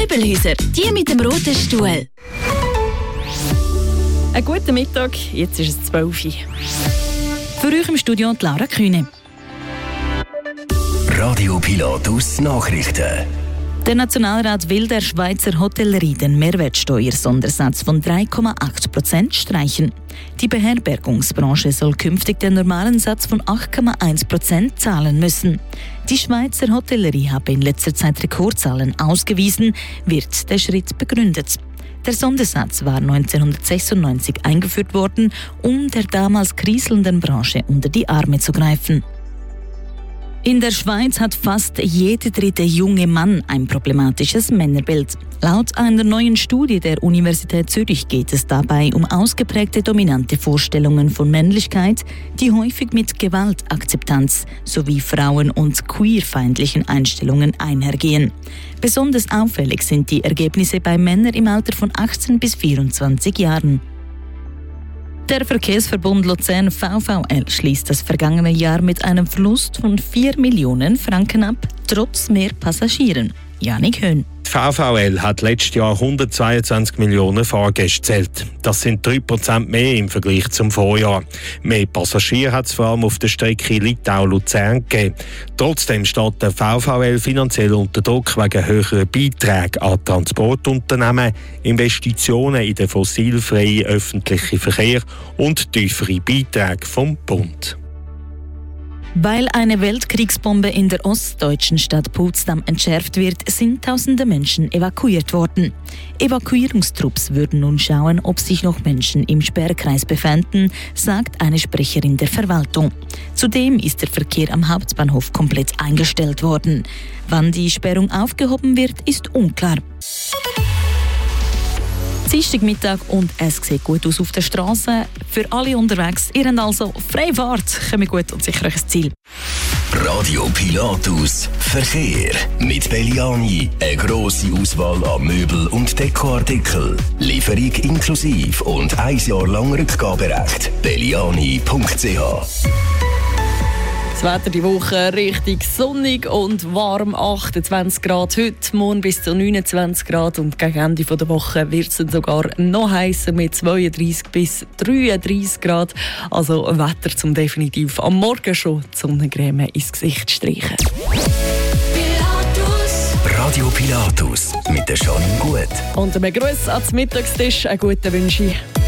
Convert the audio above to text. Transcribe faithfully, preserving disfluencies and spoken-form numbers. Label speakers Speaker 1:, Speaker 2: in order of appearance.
Speaker 1: Möbelhäuser, die mit dem roten Stuhl.
Speaker 2: Einen guten Mittag, jetzt ist es zwölf Uhr. Für euch im Studio die Laura Kühne.
Speaker 3: Radio Pilatus Nachrichten.
Speaker 2: Der Nationalrat will der Schweizer Hotellerie den Mehrwertsteuersondersatz von drei Komma acht Prozent streichen. Die Beherbergungsbranche soll künftig den normalen Satz von acht Komma eins Prozent zahlen müssen. Die Schweizer Hotellerie habe in letzter Zeit Rekordzahlen ausgewiesen, wird der Schritt begründet. Der Sondersatz war neunzehnhundertsechsundneunzig eingeführt worden, um der damals kriselnden Branche unter die Arme zu greifen. In der Schweiz hat fast jeder dritte junge Mann ein problematisches Männerbild. Laut einer neuen Studie der Universität Zürich geht es dabei um ausgeprägte dominante Vorstellungen von Männlichkeit, die häufig mit Gewaltakzeptanz sowie frauen- und queerfeindlichen Einstellungen einhergehen. Besonders auffällig sind die Ergebnisse bei Männern im Alter von achtzehn bis vierundzwanzig Jahren. Der Verkehrsverbund Luzern V V L schließt das vergangene Jahr mit einem Verlust von vier Millionen Franken ab, trotz mehr Passagieren. Janik Höhn.
Speaker 4: Die V V L hat letztes Jahr hundertzweiundzwanzig Millionen Fahrgäste gezählt. Das sind drei Prozent mehr im Vergleich zum Vorjahr. Mehr Passagiere hat es vor allem auf der Strecke Litau-Luzern gegeben. Trotzdem steht der V V L finanziell unter Druck wegen höherer Beiträge an Transportunternehmen, Investitionen in den fossilfreien öffentlichen Verkehr und tiefere Beiträge vom Bund.
Speaker 2: Weil eine Weltkriegsbombe in der ostdeutschen Stadt Potsdam entschärft wird, sind tausende Menschen evakuiert worden. Evakuierungstrupps würden nun schauen, ob sich noch Menschen im Sperrkreis befinden, sagt eine Sprecherin der Verwaltung. Zudem ist der Verkehr am Hauptbahnhof komplett eingestellt worden. Wann die Sperrung aufgehoben wird, ist unklar. Dienstagmittag und es sieht gut aus auf der Straße. Für alle unterwegs, ihr habt also freie Fahrt, kommt gut und sicher euch Ziel.
Speaker 3: Radio Pilatus Verkehr mit Belliani. Eine grosse Auswahl an Möbel- und Dekoartikeln. Lieferung inklusive und ein Jahr lang Rückgaberecht. belliani punkt c h.
Speaker 2: Das Wetter die Woche richtig sonnig und warm, achtundzwanzig Grad heute, morgen bis zu neunundzwanzig Grad und gegen Ende der Woche wird es dann sogar noch heißer mit zweiunddreißig bis dreiunddreißig Grad. Also Wetter zum definitiv am Morgen schon die Sonnencreme ins Gesicht streichen.
Speaker 3: Radio Pilatus mit der Janine Gut.
Speaker 2: Und einen Gruß ans Mittagstisch, einen guten Wünsche.